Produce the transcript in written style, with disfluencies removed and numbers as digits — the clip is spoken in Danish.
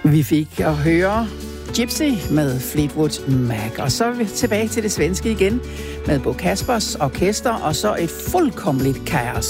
Vi fik at høre Gypsy med Fleetwood Mac, og så er vi tilbage til det svenske igen med Bo Kaspers Orkester, og så et fuldkommeligt kaos.